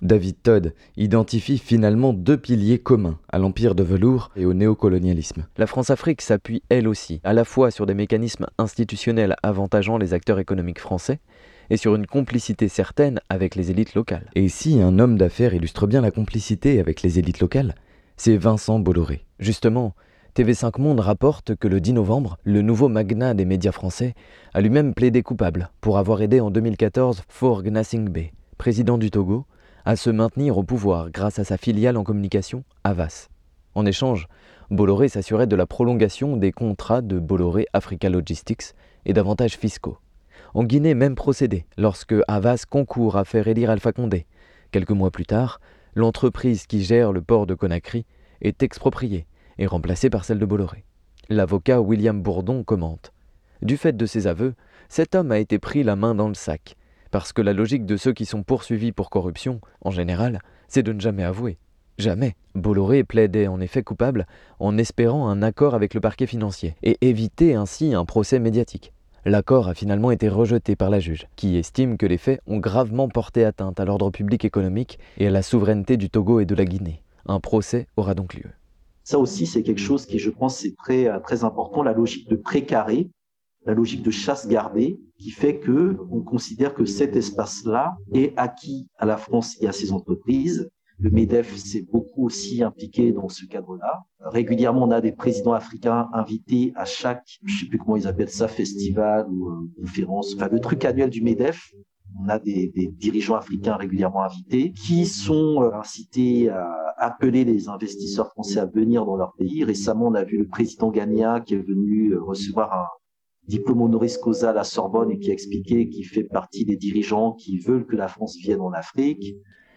David Todd identifie finalement deux piliers communs à l'empire de velours et au néocolonialisme. La France-Afrique s'appuie elle aussi, à la fois sur des mécanismes institutionnels avantageant les acteurs économiques français et sur une complicité certaine avec les élites locales. Et si un homme d'affaires illustre bien la complicité avec les élites locales, c'est Vincent Bolloré. Justement, TV5 Monde rapporte que le 10 novembre, le nouveau magnat des médias français a lui-même plaidé coupable pour avoir aidé en 2014 Faure Gnassingbé, président du Togo, à se maintenir au pouvoir grâce à sa filiale en communication, Havas. En échange, Bolloré s'assurait de la prolongation des contrats de Bolloré Africa Logistics et d'avantages fiscaux. En Guinée, même procédé, lorsque Havas concourt à faire élire Alpha Condé. Quelques mois plus tard, l'entreprise qui gère le port de Conakry est expropriée et remplacée par celle de Bolloré. L'avocat William Bourdon commente : du fait de ses aveux, cet homme a été pris la main dans le sac, parce que la logique de ceux qui sont poursuivis pour corruption, en général, c'est de ne jamais avouer. Jamais. Bolloré plaidait en effet coupable en espérant un accord avec le parquet financier et éviter ainsi un procès médiatique. L'accord a finalement été rejeté par la juge, qui estime que les faits ont gravement porté atteinte à l'ordre public économique et à la souveraineté du Togo et de la Guinée. Un procès aura donc lieu. Ça aussi, c'est quelque chose qui, je pense, est très important, la logique de précaré, la logique de chasse gardée, qui fait que on considère que cet espace-là est acquis à la France et à ses entreprises. Le MEDEF s'est beaucoup aussi impliqué dans ce cadre-là. Régulièrement, on a des présidents africains invités à chaque, je sais plus comment ils appellent ça, festival ou conférence, enfin le truc annuel du MEDEF. On a des dirigeants africains régulièrement invités qui sont incités à appeler les investisseurs français à venir dans leur pays. Récemment, on a vu le président ghanéen qui est venu recevoir un diplôme honoris causa à la Sorbonne et qui a expliqué qu'il fait partie des dirigeants qui veulent que la France vienne en Afrique.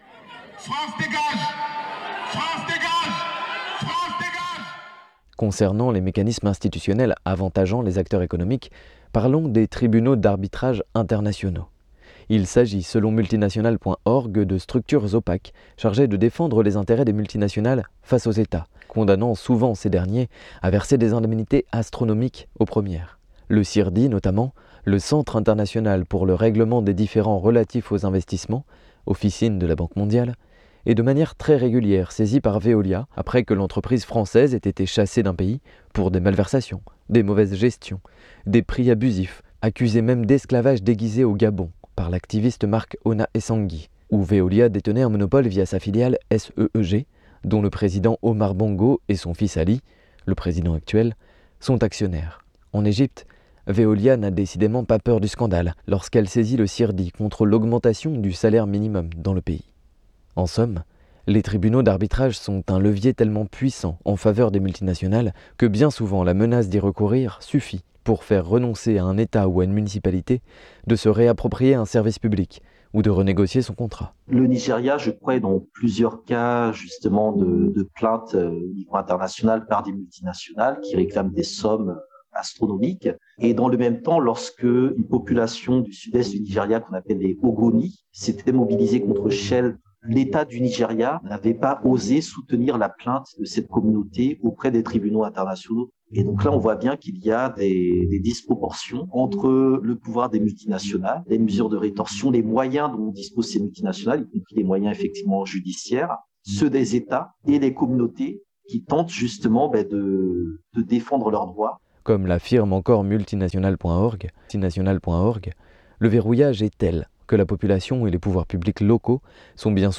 France dégage ! France dégage ! France dégage ! Concernant les mécanismes institutionnels avantageant les acteurs économiques, parlons des tribunaux d'arbitrage internationaux. Il s'agit, selon multinational.org, de structures opaques chargées de défendre les intérêts des multinationales face aux États, condamnant souvent ces derniers à verser des indemnités astronomiques aux premières. Le CIRDI notamment, le Centre international pour le règlement des différends relatifs aux investissements, officine de la Banque mondiale, est de manière très régulière saisi par Veolia après que l'entreprise française ait été chassée d'un pays pour des malversations, des mauvaises gestions, des prix abusifs, accusée même d'esclavage déguisé au Gabon par l'activiste Marc Ona Essangui, où Veolia détenait un monopole via sa filiale SEEG, dont le président Omar Bongo et son fils Ali, le président actuel, sont actionnaires. En Égypte, Veolia n'a décidément pas peur du scandale lorsqu'elle saisit le CIRDI contre l'augmentation du salaire minimum dans le pays. En somme, les tribunaux d'arbitrage sont un levier tellement puissant en faveur des multinationales que bien souvent la menace d'y recourir suffit pour faire renoncer à un État ou à une municipalité de se réapproprier un service public ou de renégocier son contrat. Le Nigeria, je crois, est dans plusieurs cas justement de plaintes au niveau international par des multinationales qui réclament des sommes astronomiques. Et dans le même temps, lorsque une population du sud-est du Nigeria, qu'on appelle les Ogoni, s'était mobilisée contre Shell, l'État du Nigeria n'avait pas osé soutenir la plainte de cette communauté auprès des tribunaux internationaux. Et donc là, on voit bien qu'il y a des disproportions entre le pouvoir des multinationales, les mesures de rétorsion, les moyens dont disposent ces multinationales, y compris les moyens effectivement judiciaires, ceux des États et les communautés qui tentent justement de défendre leurs droits. Comme l'affirme encore multinational.org, le verrouillage est tel que la population et les pouvoirs publics locaux sont bien